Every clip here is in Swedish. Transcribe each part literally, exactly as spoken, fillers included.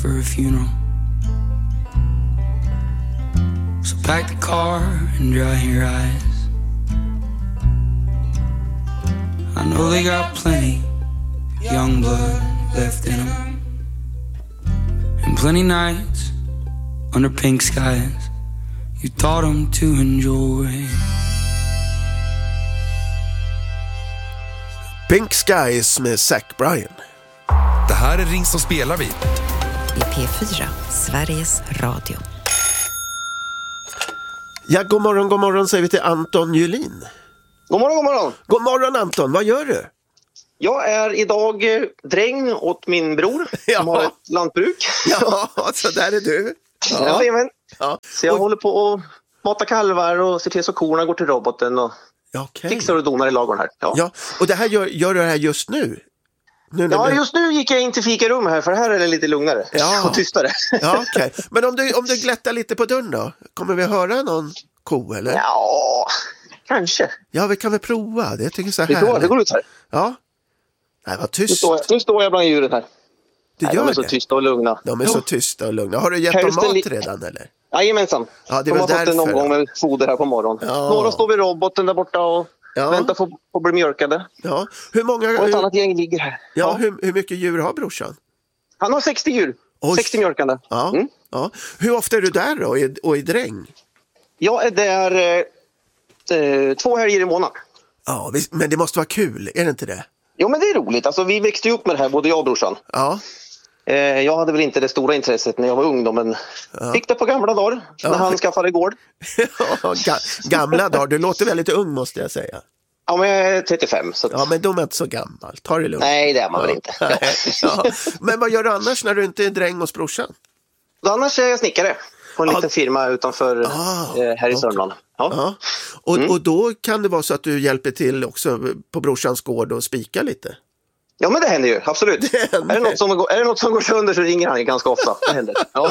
for a funeral. So pack the car and dry your eyes. I know they got plenty of young blood left in them, and plenty nights under pink skies you taught them to enjoy. Pink Skies med Zach Bryan. Det här är Ring som spelar vi. I P fyra, Sveriges Radio. Ja, god morgon, god morgon säger vi till Anton Julin. God morgon, god morgon. God morgon Anton, vad gör du? Jag är idag eh, dräng åt min bror Ja. som har ett lantbruk. Ja, så där är du. Ja. Ja, Ja. så jag Och- håller på att mata kalvar och se till så korna går till roboten och Okej. fixar och donar i ladugården här. Ja. Ja, och det här gör, gör du det här just nu? nu när Ja, du- just nu gick jag in till fikarum här för här är det lite lugnare Ja. och tystare. Ja, okej. Men om du, om du glättar lite på dörren då? Kommer vi höra någon ko eller? Ja, Ja, kanske. vi kan väl prova. Det tycker jag så Vi går, vi här. går ut här. Ja. Nej, vad Nu tyst. står jag, nu står jag bland djuren här. Du Nej, gör de är så det. tysta och lugna. De är så tysta och lugna. Har du gett dem Hälften mat li- redan eller? Jajamensan. Ja, det är de väl har fått en därför. omgång med foder här på morgonen. Ja. Några står vid roboten där borta och Ja. väntar på att bli mjölkade. Ja. Hur många... Och ett annat gäng ligger här. Ja, hur, hur mycket djur har brorsan? Han har sextio djur. Oj. sextio mjölkande. Ja. Mm. Ja. Hur ofta är du där då och i, och i dräng? Jag är där eh, eh, två helger i månaden. Ja, visst, men det måste vara kul, är det inte det? Jo, men det är roligt. Alltså, vi växte ju upp med det här, både jag och brorsan. Ja. Eh, jag hade väl inte det stora intresset när jag var ung då, men fick det på gamla dagar Ja. när han skaffade gård. Ja, ga- gamla dagar, du låter väldigt ung måste jag säga. Ja, men jag är trettiofem. Så att... Ja, men de är inte så gammal. Ta det lugnt. Nej, det är man väl inte. Ja. Nej, ja. Men vad gör du annars när du inte är dräng hos brorsan? Då annars är jag snickare på en Ja. liten firma utanför Ah, eh, här i okej. Sörmland. Ja. Ja. Och, Mm. och då kan det vara så att du hjälper till också på brorsans gård och spika lite? ja, men det händer ju. Absolut. Det händer. Är, det något som går, är det något som går sönder så ringer han ju ganska ofta. Det händer. Ja.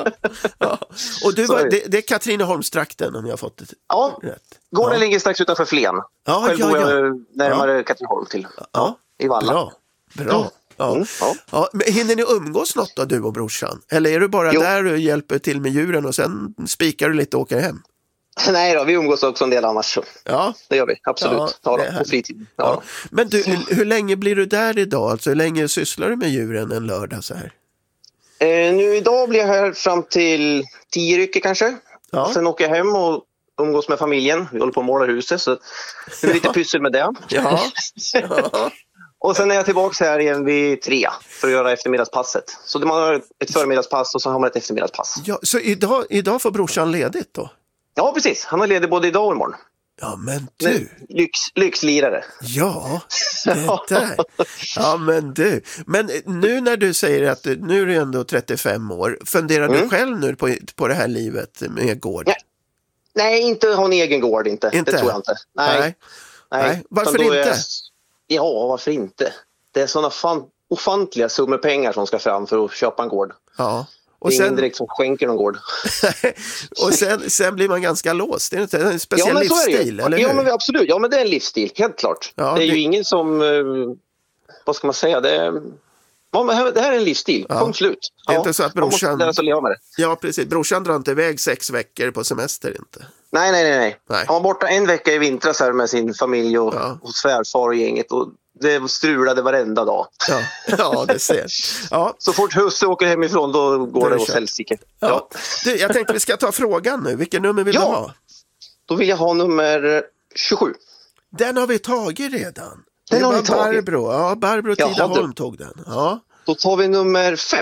Ja. Och du Så var, är det. det, det är Katrineholmstrakten om jag har fått det Ja. rätt. Gården Ja. ligger strax utanför Flen. Ja, Själv ja, bor ja. jag närmare Katrineholm till. Ja. I Valla. Bra. Bra. Ja. Mm, ja. Ja, men hinner ni umgås något då, du och brorsan? Eller är du bara Jo. där och hjälper till med djuren och sen spikar du lite och åker hem? Nej då, vi umgås också en del annars. Så. Ja. Det gör vi, absolut. Ja, Ja, det är då, på härligt. fritiden. Ja. Ja. Men du, hur länge blir du där idag? Alltså hur länge sysslar du med djuren en lördag så här? Eh, nu idag blir jag här fram till tio rycker kanske. Ja. Sen åker jag hem och umgås med familjen. Vi håller på att måla huset så det är lite pyssel med det. Ja. Ja. Och sen är jag tillbaka här igen vid tre för att göra eftermiddagspasset. Så man har ett förmiddagspass och så har man ett eftermiddagspass. Ja, så idag, idag får brorsan ledigt då? Ja, precis. Han har ledig både idag och imorgon. Ja, men du. Lyx, lyxlirare. Ja, det där. Ja, men du. Men nu när du säger att du, nu är du ändå trettiofem år, funderar Mm. du själv nu på, på det här livet med gård? Nej. Nej, inte ha en egen gård inte. Inte? Det tror jag inte. Nej. Nej. Nej. Varför Utan då är- inte? Ja, varför inte? Det är sådana fan, ofantliga summor pengar som ska fram för att köpa en gård. Ja. Och Och det är ingen sen, direkt som skänker någon gård. och sen, sen blir man ganska låst. Det är inte en speciell men så är det ju. livsstil, eller hur? Ja, men absolut. Ja, men det är en livsstil, helt klart. Ja, det är det- ju ingen som... eh, vad ska man säga? Det är, ja, men det här- det här är en livsstil. Ja. Punkt slut. Det är Ja, inte så att man måste brorsan- lära sig att leva med det. Ja, precis. Brorsan drar inte iväg sex veckor på semester inte. Nej, nej, nej. nej. Nej. Han var borta en vecka i vintras här med sin familj och, Ja. och svärfar och gänget. Och det strulade varenda dag. Ja, ja det ser. Ja, Så fort husse åker hemifrån då går Då är det det åt kört. helsike. ja. Ja. Du, jag tänkte vi ska ta frågan nu. Vilken nummer vill Ja. du ha? Då vill jag ha nummer tjugosju. Den har vi tagit redan. Den det har var vi tagit. Barbro. Ja, Barbro Jaha, Tidaholm du. tog den. Ja. Då tar vi nummer fem.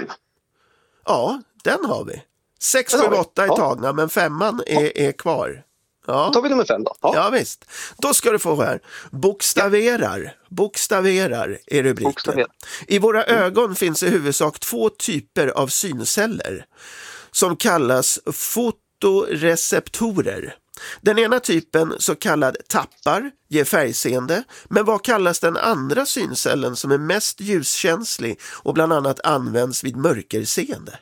Ja, den har vi. Sex, Den sju, har vi. åtta är Ja. tagna, men femman är, är kvar. Då Ja. tar vi nummer fem då. Ja. Ja, visst. Då ska du få här. Bokstaverar. Bokstaverar är rubriken. Bokstaverar. I våra ögon finns i huvudsak två typer av synceller som kallas fotoreceptorer. Den ena typen, så kallad tappar, ger färgseende, men vad kallas den andra syncellen som är mest ljuskänslig och bland annat används vid mörkerseende?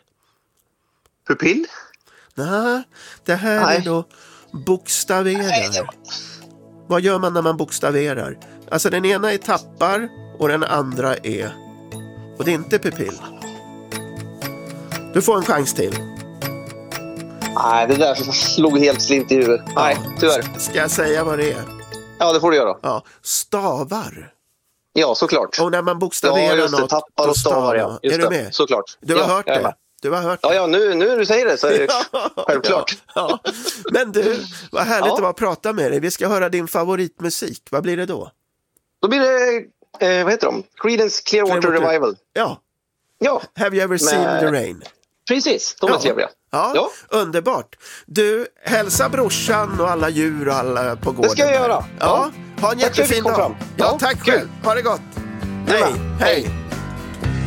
Pupill? Nej, det här Nej. är då bokstaverar. Nej, det var- Vad gör man när man bokstaverar? Alltså den ena är tappar och den andra är... Och det är inte pupill. Du får en chans till. Nej, det där slog helt slint i huvudet. Nej, tyvärr. Ska jag säga vad det är? Ja, det får du göra. Ja, stavar. Ja, såklart. Och när man bokstaverar ja, just det, något, tappar och stavar, ja. Just är det. du med? Såklart. Du har ja, hört det? Du har hört det? Ja, ja nu, nu du säger det så är det självklart. Ja, ja. Men du, vad härligt ja. att vara prata med dig. Vi ska höra din favoritmusik. Vad blir det då? Då blir det, eh, vad heter de? Creedence Clearwater, Clearwater Revival. Ja. Ja. Have you ever seen Men... the rain? Precis, de är ja. trevliga. Ja, ja, underbart. Du, hälsa brorsan och alla djur och alla på gården. Det ska jag göra. Ja, ha en tack jättefin dag. Ja, ja, tack kul. själv. Ha det gott. Hej, hej. hej.